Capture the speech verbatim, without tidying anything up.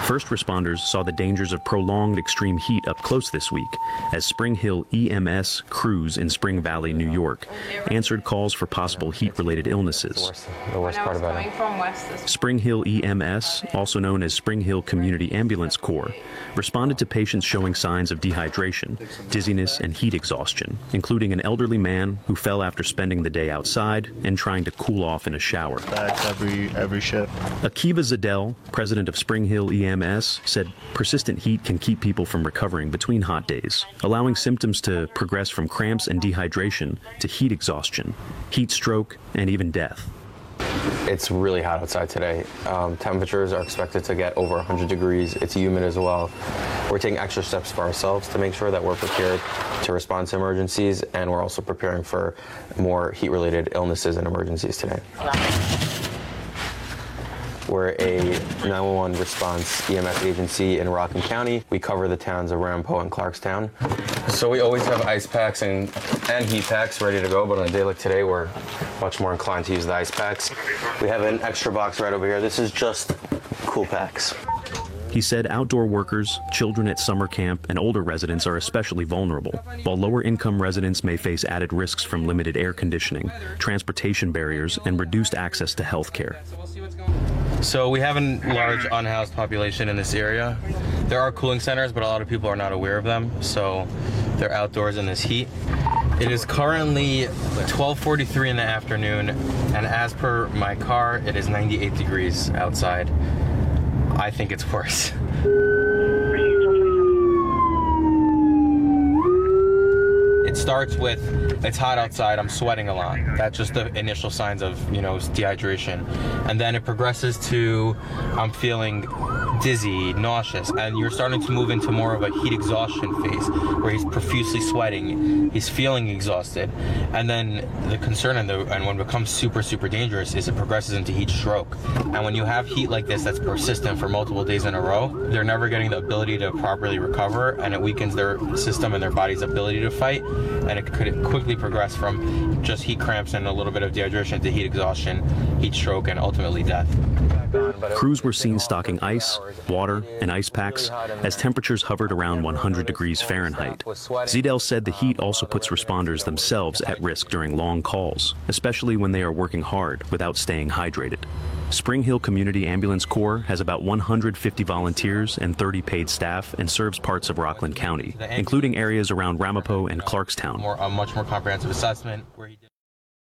First responders saw the dangers of prolonged extreme heat up close this week as Spring Hill E M S crews in Spring Valley, New York, answered calls for possible heat-related illnesses. The worst, the worst part about it. Spring Hill E M S, also known as Spring Hill Community Ambulance Corps, responded to patients showing signs of dehydration, dizziness, and heat exhaustion, including an elderly man who fell after spending the day outside and trying to cool off in a shower. Back every every shift. Akiva Zadell, president of Spring Hill E M S, said persistent heat can keep people from recovering between hot days, allowing symptoms to progress from cramps and dehydration to heat exhaustion, heat stroke, and even death. It's really hot outside today. Um, temperatures are expected to get over one hundred degrees. It's humid as well. We're taking extra steps for ourselves to make sure that we're prepared to respond to emergencies, and we're also preparing for more heat-related illnesses and emergencies today. We're a nine one one response E M S agency in Rockland County. We cover the towns of Ramapo and Clarkstown. So we always have ice packs and, and heat packs ready to go, but on a day like today, we're much more inclined to use the ice packs. We have an extra box right over here. This is just cool packs. He said outdoor workers, children at summer camp, and older residents are especially vulnerable, while lower-income residents may face added risks from limited air conditioning, transportation barriers, and reduced access to health care. So we have a large unhoused population in this area. There are cooling centers, but a lot of people are not aware of them, so they're outdoors in this heat. It is currently twelve forty-three in the afternoon, and as per my car, it is ninety-eight degrees outside. I think it's worse. It starts with, it's hot outside, I'm sweating a lot. That's just the initial signs of, you know, dehydration. And then it progresses to, I'm feeling dizzy, nauseous, and you're starting to move into more of a heat exhaustion phase where he's profusely sweating, he's feeling exhausted. And then the concern and, the, and when it becomes super, super dangerous is it progresses into heat stroke. And when you have heat like this that's persistent for multiple days in a row, they're never getting the ability to properly recover, and it weakens their system and their body's ability to fight. And it could quickly progress from just heat cramps and a little bit of dehydration to heat exhaustion, heat stroke, and ultimately death. Crews were seen stocking ice, water, and ice packs as temperatures hovered around one hundred degrees Fahrenheit. Zadell said the heat also puts responders themselves at risk during long calls, especially when they are working hard without staying hydrated. Spring Hill Community Ambulance Corps has about one hundred fifty volunteers and thirty paid staff and serves parts of Rockland County, including areas around Ramapo and Clarkstown. More, a much more comprehensive assessment. Where he did